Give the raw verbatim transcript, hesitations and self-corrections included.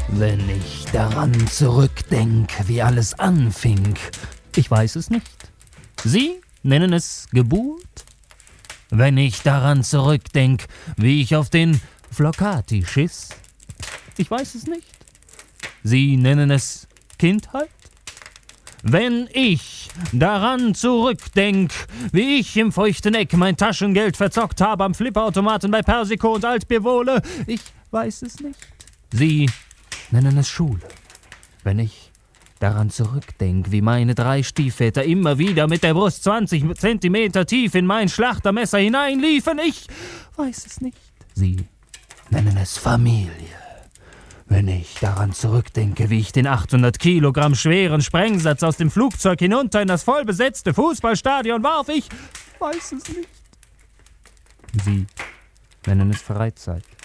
Wenn ich daran zurückdenk, wie alles anfing, ich weiß es nicht. Sie nennen es Geburt? Wenn ich daran zurückdenk, wie ich auf den Flocati schiss, ich weiß es nicht. Sie nennen es Kindheit? Wenn ich daran zurückdenk, wie ich im feuchten Eck mein Taschengeld verzockt habe am Flipperautomaten bei Persico und Altbierwohle, ich weiß es nicht. Sie nennen es Schule. Wenn ich daran zurückdenk, wie meine drei Stiefväter immer wieder mit der Brust zwanzig Zentimeter tief in mein Schlachtermesser hineinliefen, ich weiß es nicht. Sie nennen es Familie. Wenn ich daran zurückdenke, wie ich den achthundert Kilogramm schweren Sprengsatz aus dem Flugzeug hinunter in das vollbesetzte Fußballstadion warf, ich weiß es nicht. Sie nennen es Freizeit.